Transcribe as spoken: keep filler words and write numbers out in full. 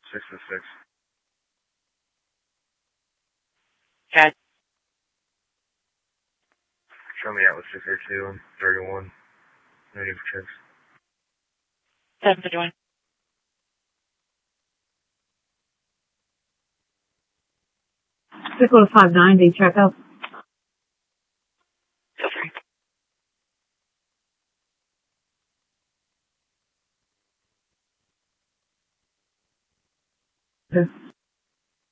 Six to six. Okay. Show me Atlas six or two and thirty-one. No need for checks. seven fifty-one. Let's go to five ninety, check out. Feel free. Okay.